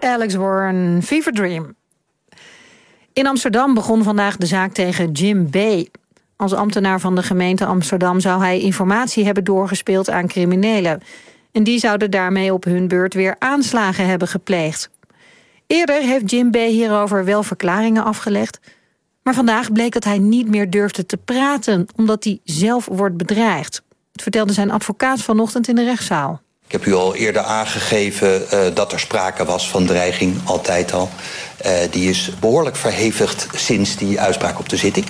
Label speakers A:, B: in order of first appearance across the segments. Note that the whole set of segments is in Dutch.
A: Alex Warren, Fever Dream. In Amsterdam begon vandaag de zaak tegen Jim B. Als ambtenaar van de gemeente Amsterdam zou hij informatie hebben doorgespeeld aan criminelen. En die zouden daarmee op hun beurt weer aanslagen hebben gepleegd. Eerder heeft Jim B. hierover wel verklaringen afgelegd. Maar vandaag bleek dat hij niet meer durfde te praten, omdat hij zelf wordt bedreigd. Dat vertelde zijn advocaat vanochtend in de rechtszaal.
B: Ik heb u al eerder aangegeven dat er sprake was van dreiging, altijd al. Die is behoorlijk verhevigd sinds die uitspraak op de zitting.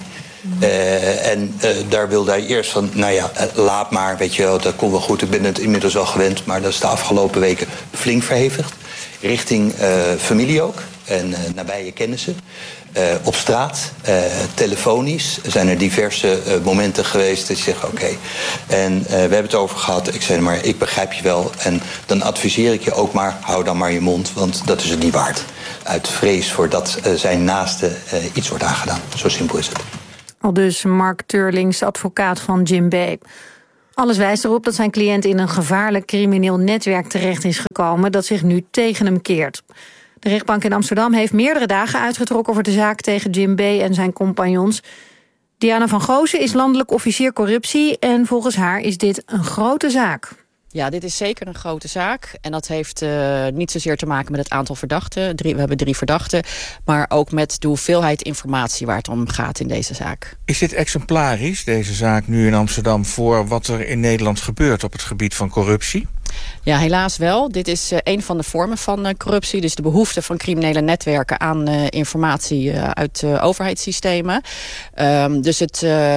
B: Daar wilde hij eerst van, laat maar, weet je wel, dat komt wel goed. Ik ben het inmiddels wel gewend, maar dat is de afgelopen weken flink verhevigd. Richting familie ook en nabije kennissen. Op straat, telefonisch, zijn er diverse momenten geweest dat je zegt oké. En we hebben het over gehad, ik zei maar, ik begrijp je wel. En dan adviseer ik je ook maar, hou dan maar je mond, want dat is het niet waard. Uit vrees voor dat zijn naaste iets wordt aangedaan. Zo simpel is het.
A: Aldus Mark Teurlings, advocaat van Jim B. Alles wijst erop dat zijn cliënt in een gevaarlijk crimineel netwerk terecht is gekomen dat zich nu tegen hem keert. De rechtbank in Amsterdam heeft meerdere dagen uitgetrokken over de zaak tegen Jim B. en zijn compagnons. Diana van Goosen is landelijk officier corruptie en volgens haar is dit een grote zaak.
C: Ja, dit is zeker een grote zaak. En dat heeft niet zozeer te maken met het aantal verdachten. We hebben 3 verdachten. Maar ook met de hoeveelheid informatie waar het om gaat in deze zaak.
D: Is dit exemplarisch, deze zaak nu in Amsterdam, voor wat er in Nederland gebeurt op het gebied van corruptie?
C: Ja, helaas wel. Dit is een van de vormen van corruptie. Dus de behoefte van criminele netwerken aan informatie uit overheidssystemen. Dus het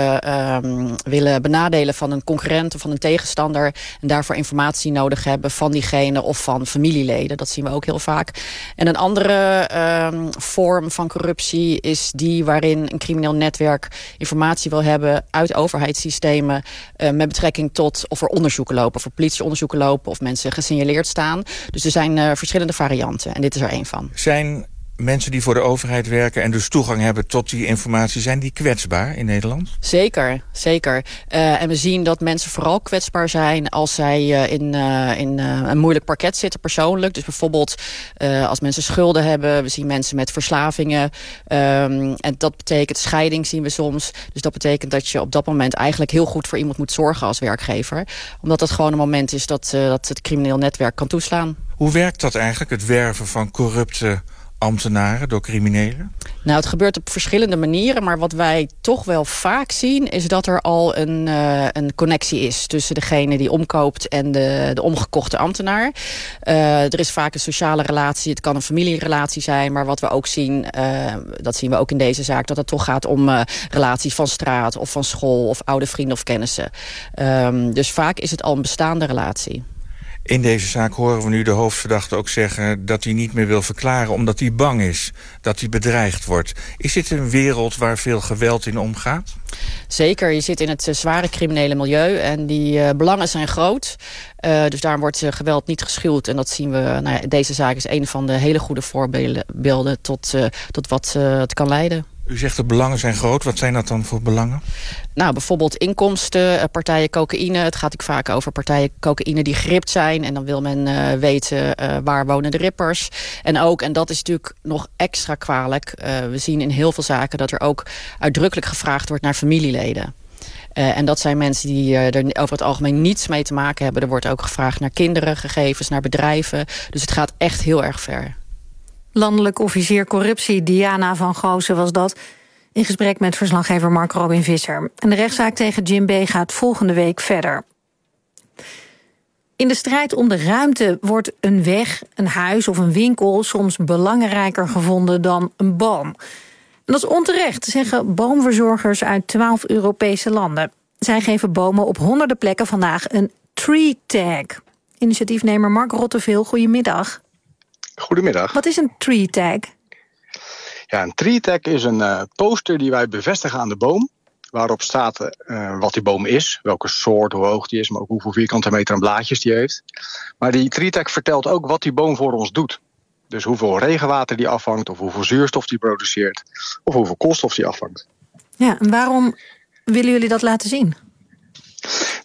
C: willen benadelen van een concurrent of van een tegenstander en daarvoor informatie nodig hebben van diegene of van familieleden. Dat zien we ook heel vaak. En een andere vorm van corruptie is die waarin een crimineel netwerk informatie wil hebben uit overheidssystemen met betrekking tot of er onderzoeken lopen, of er politieonderzoeken lopen, of mensen gesignaleerd staan. Dus er zijn verschillende varianten en dit is er één van.
D: Zijn mensen die voor de overheid werken en dus toegang hebben tot die informatie, zijn die kwetsbaar in Nederland?
C: Zeker, zeker. En we zien dat mensen vooral kwetsbaar zijn als zij in een moeilijk parket zitten persoonlijk. Dus bijvoorbeeld als mensen schulden hebben. We zien mensen met verslavingen. En dat betekent, scheiding zien we soms. Dus dat betekent dat je op dat moment eigenlijk heel goed voor iemand moet zorgen als werkgever. Omdat dat gewoon een moment is dat het crimineel netwerk kan toeslaan.
D: Hoe werkt dat eigenlijk, het werven van corrupte ambtenaren door criminelen?
C: Nou, het gebeurt op verschillende manieren. Maar wat wij toch wel vaak zien is dat er al een connectie is tussen degene die omkoopt en de omgekochte ambtenaar. Er is vaak een sociale relatie. Het kan een familierelatie zijn. Maar wat we ook zien, dat zien we ook in deze zaak, dat het toch gaat om relaties van straat of van school of oude vrienden of kennissen. Dus vaak is het al een bestaande relatie.
D: In deze zaak horen we nu de hoofdverdachte ook zeggen dat hij niet meer wil verklaren omdat hij bang is dat hij bedreigd wordt. Is dit een wereld waar veel geweld in omgaat?
C: Zeker, je zit in het zware criminele milieu en die belangen zijn groot. Dus daar wordt geweld niet geschuwd. En dat zien we, deze zaak is een van de hele goede voorbeelden tot wat het kan leiden.
D: U zegt de belangen zijn groot. Wat zijn dat dan voor belangen?
C: Nou, bijvoorbeeld inkomsten, partijen cocaïne. Het gaat ook vaak over partijen cocaïne die geript zijn. En dan wil men weten waar wonen de rippers. En ook, en dat is natuurlijk nog extra kwalijk, we zien in heel veel zaken dat er ook uitdrukkelijk gevraagd wordt naar familieleden. En dat zijn mensen die er over het algemeen niets mee te maken hebben. Er wordt ook gevraagd naar kinderen, gegevens, naar bedrijven. Dus het gaat echt heel erg ver.
A: Landelijk officier corruptie Diana van Goosen was dat, in gesprek met verslaggever Mark Robin Visser. En de rechtszaak tegen Jim B. gaat volgende week verder. In de strijd om de ruimte wordt een weg, een huis of een winkel soms belangrijker gevonden dan een boom. En dat is onterecht, zeggen boomverzorgers uit 12 Europese landen. Zij geven bomen op honderden plekken vandaag een tree tag. Initiatiefnemer Mark Rotteveel, goedemiddag.
E: Goedemiddag.
A: Wat is een tree tag?
E: Ja, een tree tag is een poster die wij bevestigen aan de boom. Waarop staat wat die boom is, welke soort, hoe hoog die is, maar ook hoeveel vierkante meter aan blaadjes die heeft. Maar die tree tag vertelt ook wat die boom voor ons doet. Dus hoeveel regenwater die afvangt, of hoeveel zuurstof die produceert, of hoeveel koolstof die afvangt.
A: Ja, en waarom willen jullie dat laten zien?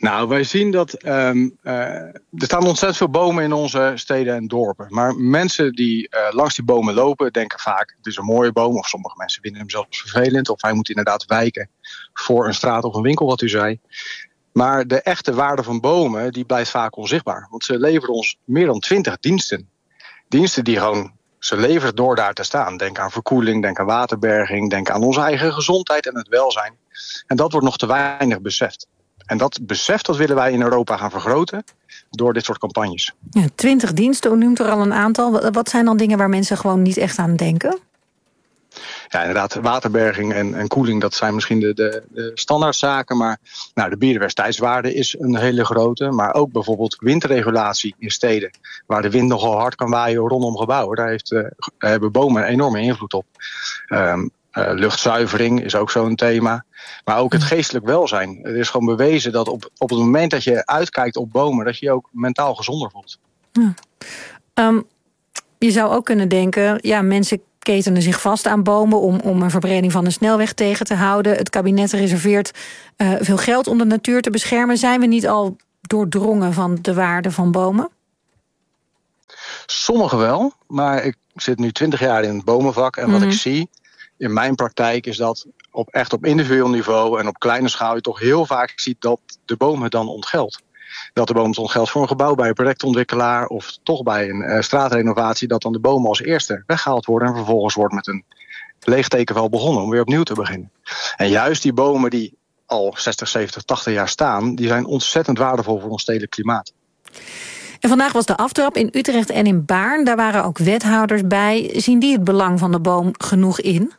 E: Nou, wij zien dat er staan ontzettend veel bomen in onze steden en dorpen. Maar mensen die langs die bomen lopen denken vaak, het is een mooie boom. Of sommige mensen vinden hem zelfs vervelend. Of hij moet inderdaad wijken voor een straat of een winkel, wat u zei. Maar de echte waarde van bomen die blijft vaak onzichtbaar. Want ze leveren ons meer dan 20 diensten. Diensten die gewoon ze leveren door daar te staan. Denk aan verkoeling, denk aan waterberging, denk aan onze eigen gezondheid en het welzijn. En dat wordt nog te weinig beseft. En dat besef dat willen wij in Europa gaan vergroten door dit soort campagnes.
A: Ja, 20 diensten, u noemt er al een aantal. Wat zijn dan dingen waar mensen gewoon niet echt aan denken?
E: Ja, inderdaad, waterberging en koeling, dat zijn misschien de standaardzaken. Maar de biodiversiteitswaarde is een hele grote. Maar ook bijvoorbeeld windregulatie in steden, waar de wind nogal hard kan waaien rondom gebouwen. Daar hebben bomen een enorme invloed op. Luchtzuivering is ook zo'n thema. Maar ook het geestelijk welzijn. Er is gewoon bewezen dat op het moment dat je uitkijkt op bomen, dat je je ook mentaal gezonder voelt.
A: Ja. Je zou ook kunnen denken, ja, mensen ketenen zich vast aan bomen om een verbreding van de snelweg tegen te houden. Het kabinet reserveert veel geld om de natuur te beschermen. Zijn we niet al doordrongen van de waarde van bomen?
E: Sommigen wel, maar ik zit nu 20 jaar in het bomenvak. En wat ik zie in mijn praktijk is dat op individueel niveau en op kleine schaal je toch heel vaak ziet dat de boom het dan ontgeldt. Dat de boom het ontgeldt voor een gebouw bij een projectontwikkelaar of toch bij een straatrenovatie, dat dan de bomen als eerste weggehaald worden en vervolgens wordt met een leegtekenvel begonnen om weer opnieuw te beginnen. En juist die bomen die al 60, 70, 80 jaar staan, die zijn ontzettend waardevol voor ons stedelijk klimaat.
A: En vandaag was de aftrap in Utrecht en in Baarn. Daar waren ook wethouders bij. Zien die het belang van de boom genoeg in?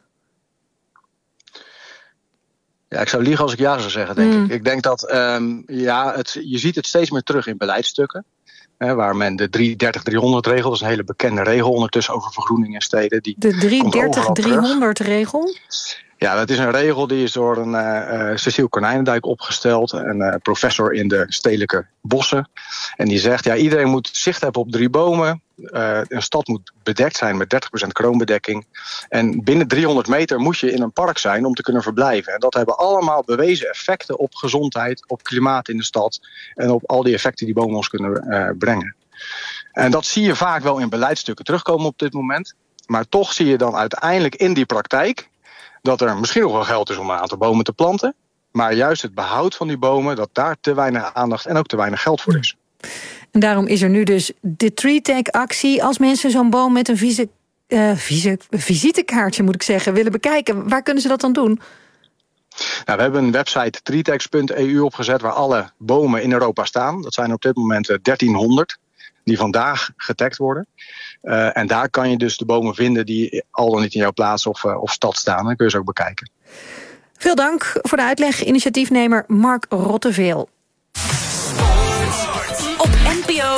E: Ja, ik zou liegen als ik ja zou zeggen, denk ik. Ik denk dat je ziet het steeds meer terug in beleidsstukken. Waar men de 3-30-300-regel, dat is een hele bekende regel ondertussen over vergroening in steden.
A: De 3-30-300-regel?
E: Ja, dat is een regel die is door een Cecile Konijnendijk opgesteld. Een professor in de stedelijke bossen. En die zegt, ja, iedereen moet zicht hebben op 3 bomen. Een stad moet bedekt zijn met 30% kroonbedekking. En binnen 300 meter moet je in een park zijn om te kunnen verblijven. En dat hebben allemaal bewezen effecten op gezondheid, op klimaat in de stad. En op al die effecten die bomen ons kunnen brengen. En dat zie je vaak wel in beleidsstukken terugkomen op dit moment. Maar toch zie je dan uiteindelijk in die praktijk dat er misschien nog wel geld is om een aantal bomen te planten. Maar juist het behoud van die bomen, dat daar te weinig aandacht en ook te weinig geld voor is.
A: En daarom is er nu dus de TreeTag-actie. Als mensen zo'n boom met een visitekaartje, moet ik zeggen, willen bekijken, waar kunnen ze dat dan doen?
E: Nou, we hebben een website treetags.eu opgezet waar alle bomen in Europa staan. Dat zijn op dit moment 1300 die vandaag getagd worden. En daar kan je dus de bomen vinden die al dan niet in jouw plaats of stad staan. Dan kun je ze ook bekijken.
A: Veel dank voor de uitleg, initiatiefnemer Mark Rotteveel.
F: Op NPO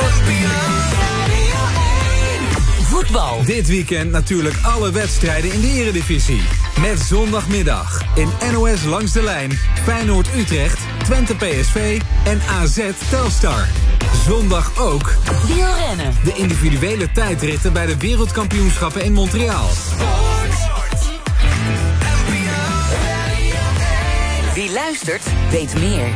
F: Voetbal.
G: Dit weekend natuurlijk alle wedstrijden in de Eredivisie. Met zondagmiddag in NOS Langs de Lijn, Feyenoord-Utrecht, Twente PSV en AZ Telstar. Zondag ook
F: wielrennen.
G: De individuele tijdritten bij de wereldkampioenschappen in Montreal.
F: Wie luistert, weet meer.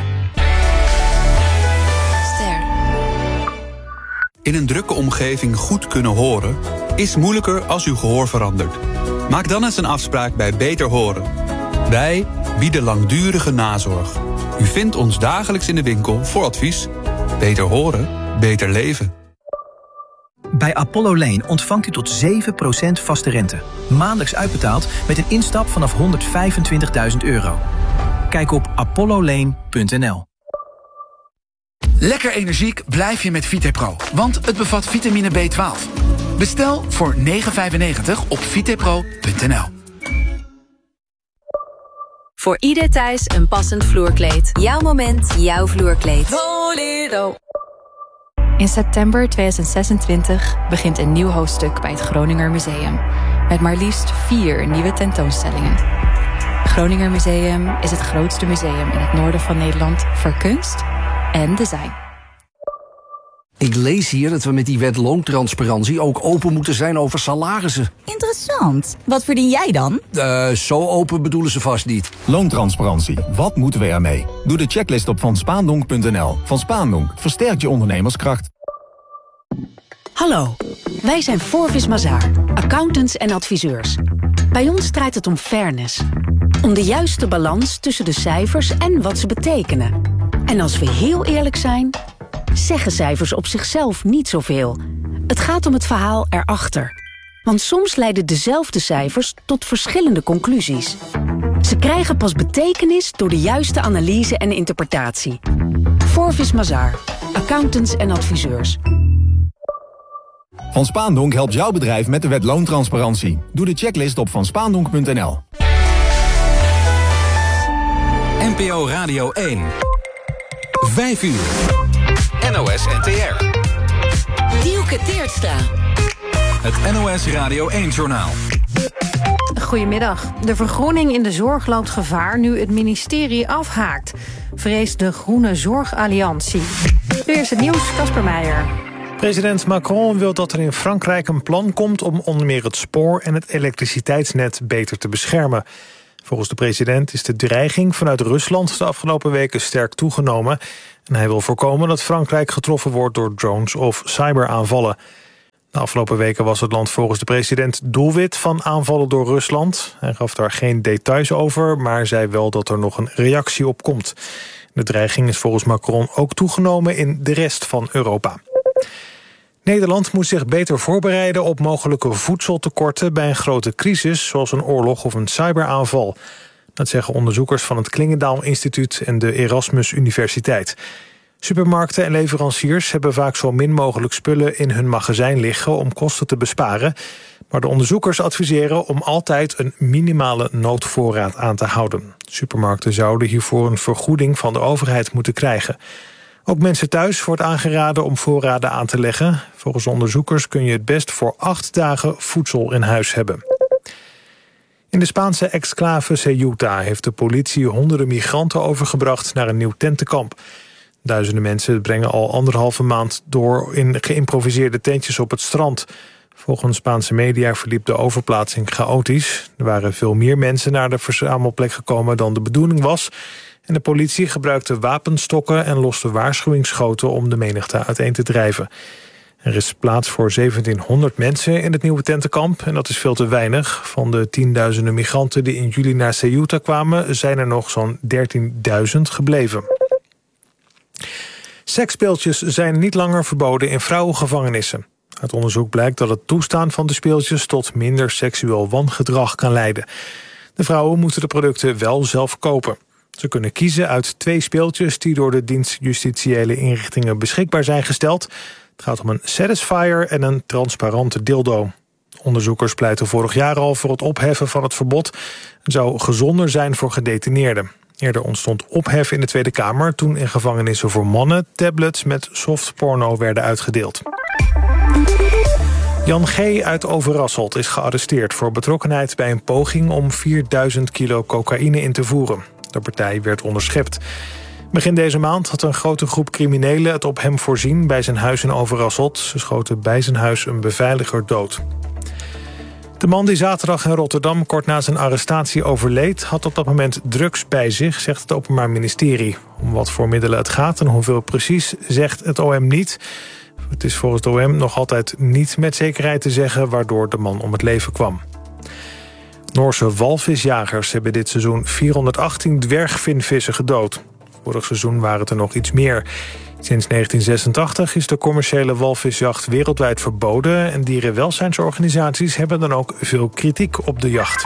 F: Ster.
H: In een drukke omgeving goed kunnen horen is moeilijker als uw gehoor verandert. Maak dan eens een afspraak bij Beter Horen. Wij bieden langdurige nazorg. U vindt ons dagelijks in de winkel voor advies. Beter horen, beter leven.
I: Bij Apollo Lane ontvangt u tot 7% vaste rente. Maandelijks uitbetaald met een instap vanaf €125.000. Kijk op apollolane.nl.
J: Lekker energiek blijf je met VitePro, want het bevat vitamine B12. Bestel voor €9,95 op vitepro.nl.
K: Voor ieder thuis een passend vloerkleed. Jouw moment, jouw vloerkleed.
F: Volero.
C: In september 2026 begint een nieuw hoofdstuk bij het Groninger Museum. Met maar liefst 4 nieuwe tentoonstellingen. Groninger Museum is het grootste museum in het noorden van Nederland voor kunst en design.
L: Ik lees hier dat we met die wet loontransparantie ook open moeten zijn over salarissen.
M: Interessant. Wat verdien jij dan?
L: Zo open bedoelen ze vast niet.
N: Loontransparantie. Wat moeten we ermee? Doe de checklist op vanspaandonk.nl. Van Spaandonk versterkt je ondernemerskracht.
O: Hallo, wij zijn Forvis Mazars, accountants en adviseurs. Bij ons draait het om fairness. Om de juiste balans tussen de cijfers en wat ze betekenen. En als we heel eerlijk zijn, zeggen cijfers op zichzelf niet zoveel. Het gaat om het verhaal erachter. Want soms leiden dezelfde cijfers tot verschillende conclusies. Ze krijgen pas betekenis door de juiste analyse en interpretatie. Forvis Mazars, accountants en adviseurs.
N: Van Spaandonk helpt jouw bedrijf met de wet loontransparantie. Doe de checklist op vanspaandonk.nl.
G: NPO Radio 1. 5 uur. NOS NTR.
F: Dielke Teertstra.
G: Het NOS Radio 1-journaal.
A: Goedemiddag. De vergroening in de zorg loopt gevaar nu het ministerie afhaakt, vreest de Groene Zorgalliantie. Nu eerst het nieuws, Casper Meijer.
P: President Macron wil dat er in Frankrijk een plan komt om onder meer het spoor en het elektriciteitsnet beter te beschermen. Volgens de president is de dreiging vanuit Rusland de afgelopen weken sterk toegenomen. En hij wil voorkomen dat Frankrijk getroffen wordt door drones of cyberaanvallen. De afgelopen weken was het land volgens de president doelwit van aanvallen door Rusland. Hij gaf daar geen details over, maar zei wel dat er nog een reactie op komt. De dreiging is volgens Macron ook toegenomen in de rest van Europa. Nederland moet zich beter voorbereiden op mogelijke voedseltekorten bij een grote crisis, zoals een oorlog of een cyberaanval. Dat zeggen onderzoekers van het Klingendaal Instituut en de Erasmus Universiteit. Supermarkten en leveranciers hebben vaak zo min mogelijk spullen in hun magazijn liggen om kosten te besparen. Maar de onderzoekers adviseren om altijd een minimale noodvoorraad aan te houden. Supermarkten zouden hiervoor een vergoeding van de overheid moeten krijgen. Ook mensen thuis wordt aangeraden om voorraden aan te leggen. Volgens onderzoekers kun je het best voor 8 dagen voedsel in huis hebben. In de Spaanse exclave Ceuta heeft de politie honderden migranten overgebracht naar een nieuw tentenkamp. Duizenden mensen brengen al 1,5 maand door in geïmproviseerde tentjes op het strand. Volgens Spaanse media verliep de overplaatsing chaotisch. Er waren veel meer mensen naar de verzamelplek gekomen dan de bedoeling was. En de politie gebruikte wapenstokken en loste waarschuwingsschoten om de menigte uiteen te drijven. Er is plaats voor 1700 mensen in het nieuwe tentenkamp en dat is veel te weinig. Van de tienduizenden migranten die in juli naar Ceuta kwamen zijn er nog zo'n 13.000 gebleven. Seksspeeltjes zijn niet langer verboden in vrouwengevangenissen. Uit onderzoek blijkt dat het toestaan van de speeltjes tot minder seksueel wangedrag kan leiden. De vrouwen moeten de producten wel zelf kopen. Ze kunnen kiezen uit 2 speeltjes die door de dienst justitiële inrichtingen beschikbaar zijn gesteld. Het gaat om een Satisfyer en een transparante dildo. Onderzoekers pleiten vorig jaar al voor het opheffen van het verbod. Het zou gezonder zijn voor gedetineerden. Eerder ontstond ophef in de Tweede Kamer toen in gevangenissen voor mannen tablets met softporno werden uitgedeeld. Jan G. uit Overasselt is gearresteerd voor betrokkenheid bij een poging om 4000 kilo cocaïne in te voeren. De partij werd onderschept. Begin deze maand had een grote groep criminelen het op hem voorzien bij zijn huis in Overasselt. Ze schoten bij zijn huis een beveiliger dood. De man die zaterdag in Rotterdam kort na zijn arrestatie overleed, had op dat moment drugs bij zich, zegt het Openbaar Ministerie. Om wat voor middelen het gaat en hoeveel precies, zegt het OM niet. Het is volgens het OM nog altijd niet met zekerheid te zeggen waardoor de man om het leven kwam. Noorse walvisjagers hebben dit seizoen 418 dwergvinvissen gedood. Vorig seizoen waren het er nog iets meer. Sinds 1986 is de commerciële walvisjacht wereldwijd verboden en dierenwelzijnsorganisaties hebben dan ook veel kritiek op de jacht.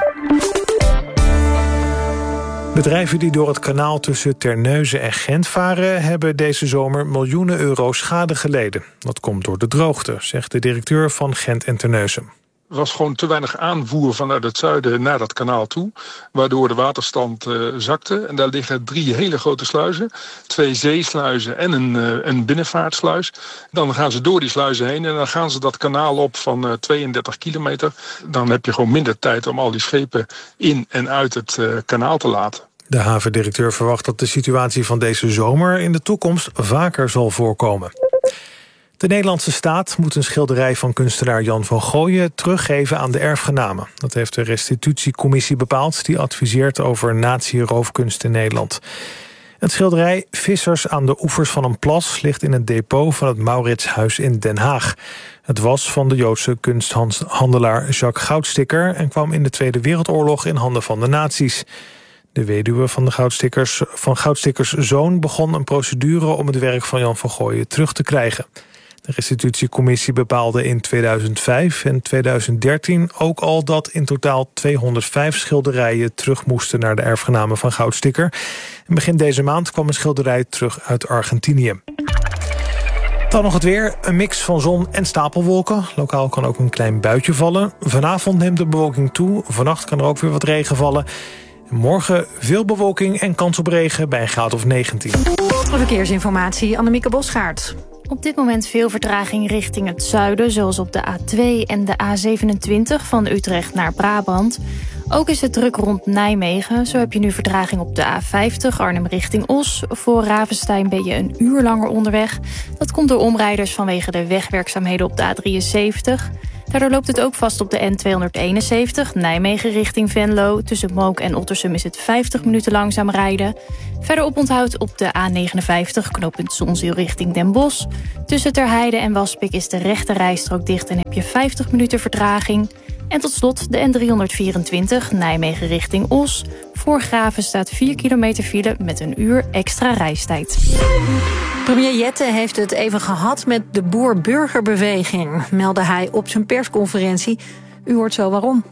P: Bedrijven die door het kanaal tussen Terneuzen en Gent varen hebben deze zomer miljoenen euro schade geleden. Dat komt door de droogte, zegt de directeur van Gent en Terneuzen.
Q: Er was gewoon te weinig aanvoer vanuit het zuiden naar dat kanaal toe, waardoor de waterstand zakte. En daar liggen 3 hele grote sluizen, 2 zeesluizen en een binnenvaartsluis. Dan gaan ze door die sluizen heen en dan gaan ze dat kanaal op van 32 kilometer. Dan heb je gewoon minder tijd om al die schepen in en uit het kanaal te laten.
P: De havendirecteur verwacht dat de situatie van deze zomer in de toekomst vaker zal voorkomen. De Nederlandse staat moet een schilderij van kunstenaar Jan van Gooien teruggeven aan de erfgenamen. Dat heeft de restitutiecommissie bepaald, die adviseert over nazi-roofkunst in Nederland. Het schilderij Vissers aan de oevers van een plas ligt in het depot van het Mauritshuis in Den Haag. Het was van de Joodse kunsthandelaar Jacques Goudsticker en kwam in de Tweede Wereldoorlog in handen van de nazi's. De weduwe van Goudstickers zoon begon een procedure om het werk van Jan van Gooien terug te krijgen. De restitutiecommissie bepaalde in 2005 en 2013 ook al dat in totaal 205 schilderijen terug moesten naar de erfgenamen van Goudsticker. En begin deze maand kwam een schilderij terug uit Argentinië. Dan nog het weer. Een mix van zon en stapelwolken. Lokaal kan ook een klein buitje vallen. Vanavond neemt de bewolking toe. Vannacht kan er ook weer wat regen vallen. Morgen veel bewolking en kans op regen bij een graad of 19.
A: Verkeersinformatie, Annemieke Bosgaard.
R: Op dit moment veel vertraging richting het zuiden, zoals op de A2 en de A27 van Utrecht naar Brabant. Ook is het druk rond Nijmegen. Zo heb je nu vertraging op de A50 Arnhem richting Os. Voor Ravenstein ben je een uur langer onderweg. Dat komt door omrijders vanwege de wegwerkzaamheden op de A73. Daardoor loopt het ook vast op de N271, Nijmegen richting Venlo. Tussen Mook en Ottersum is het 50 minuten langzaam rijden. Verder oponthoud op de A59, knooppunt Zonzeel richting Den Bosch. Tussen Terheide en Waspik is de rechte rijstrook dicht en heb je 50 minuten vertraging. En tot slot de N324, Nijmegen richting Os. Voor Graven staat 4 kilometer file met een uur extra reistijd.
A: Premier Jette heeft het even gehad met de boer-burgerbeweging, meldde hij op zijn persconferentie. U hoort zo waarom.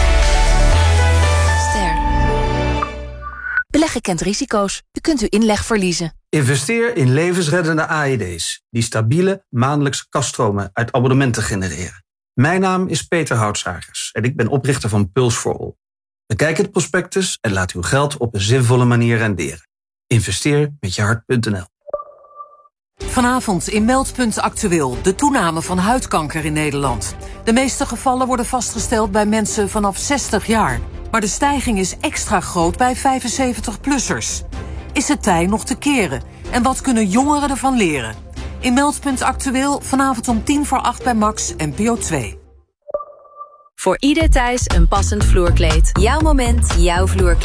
S: Beleggen kent risico's. U kunt uw inleg verliezen.
T: Investeer in levensreddende AED's... die stabiele maandelijkse kaststromen uit abonnementen genereren. Mijn naam is Peter Houtsagers en ik ben oprichter van Pulse for All. Bekijk het prospectus en laat uw geld op een zinvolle manier renderen. Investeer met je hart.nl.
U: Vanavond in Meldpunt Actueel de toename van huidkanker in Nederland. De meeste gevallen worden vastgesteld bij mensen vanaf 60 jaar. Maar de stijging is extra groot bij 75-plussers. Is het tij nog te keren? En wat kunnen jongeren ervan leren? In Meldpunt Actueel vanavond om 7:50 bij Max NPO 2.
K: Voor ieder thuis een passend vloerkleed. Jouw moment, jouw vloerkleed.